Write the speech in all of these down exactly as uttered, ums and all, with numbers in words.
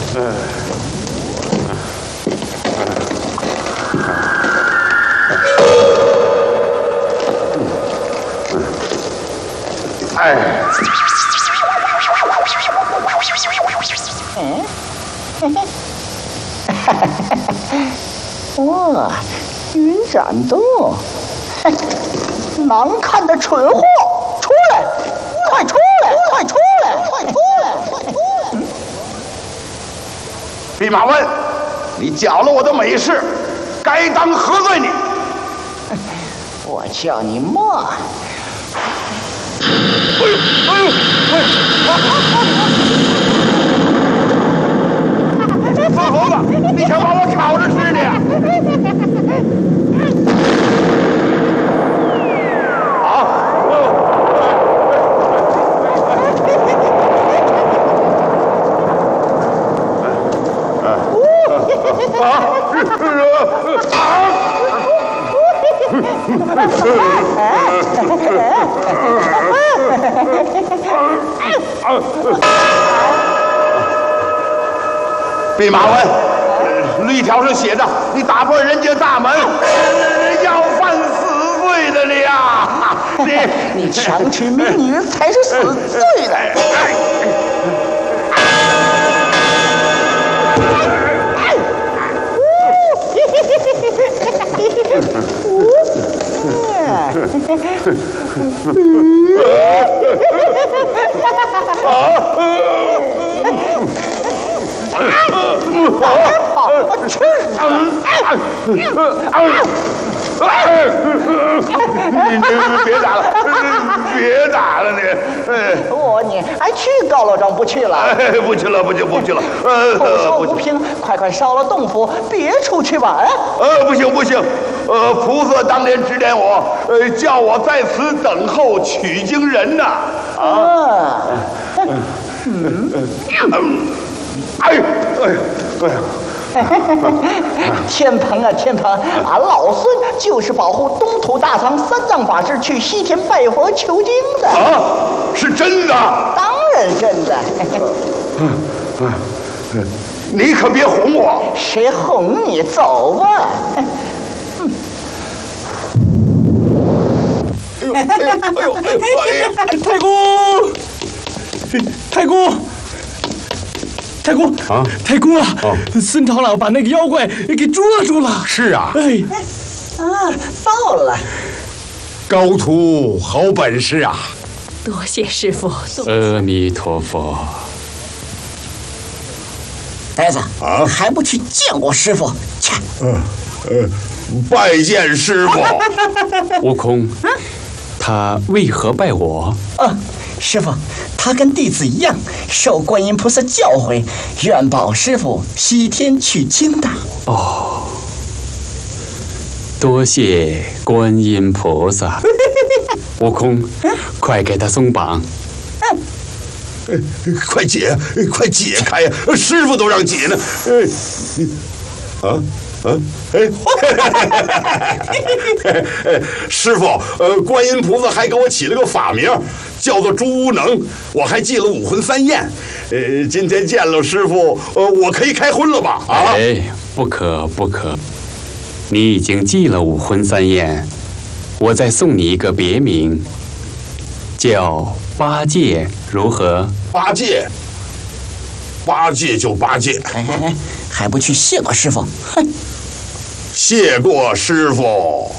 哎， 嗯，哇，云展动，难看的蠢货，出来！快出来！快出来！快出来！快出来！ 弼马温，你搅了我的美事，该当何罪你？ 我叫你莫。 哎呦哎呦哎！死猴子，你想把我烤着吃的？啊！弼马温，律条上写着，你打破人家大门，要犯死罪的了呀！ 你你强娶民女才是死罪的。好吃！ 你别打了，别打了你！ 我你还去高老庄不去了？ 哎，不去了，不去，不去了。 呃，不说不平，快快烧了洞府，别出去玩。 呃，不行不行，呃，菩萨当年指点我，呃，叫我在此等候取经人呐。啊。嗯。哎哎哎呀！ 天蓬啊天蓬，俺老孙就是保护东土大唐三藏法师去西天拜佛求经的。 啊，是真的？ 当然真的。 嗯嗯，你可别哄我。 谁哄你？走吧。 哎呦哎呦哎呦哎呀！太公，太公。太公啊，太公啊！哦、孙长老把那个妖怪给捉住了。 是啊， 哎， 啊，到了。 高徒好本事啊！ 多谢师父。 阿弥陀佛。 呆子啊，还不去见过师傅？切！ 呃呃，拜见师傅。 悟空，他为何拜我？ 啊。师傅，他跟弟子一样，受观音菩萨教诲，愿保师傅西天取经的。 哦，多谢观音菩萨。悟空，快给他松绑。 嗯，快解，快解开呀！师傅都让解呢。啊啊！哎，师傅，呃，观音菩萨还给我起了个法名，叫做朱无能，我还记了武魂三验。呃，今天见了师傅，呃，我可以开荤了吧？啊！ 哎，不可不可，你已经记了武魂三验，我再送你一个别名，叫八戒，如何？ 八戒，八戒就八戒。 哎哎哎，还不去谢过师傅？哼！ 谢过师傅。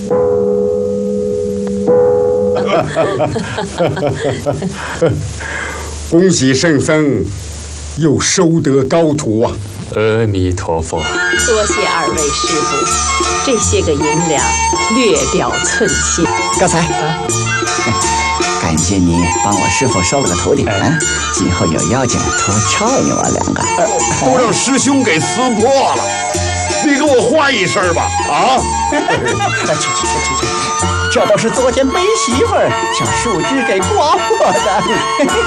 恭喜圣僧，又收得高徒啊！ 阿弥陀佛。 多谢二位师傅，这些个银两略表寸心。 高才啊，感谢你帮我师傅收了个徒弟啊！今后有妖精多照应我两个， 都让师兄给撕破了。你给我换一身吧！啊！ 去去去去去，这都是作践背媳妇儿，叫树枝给刮破的。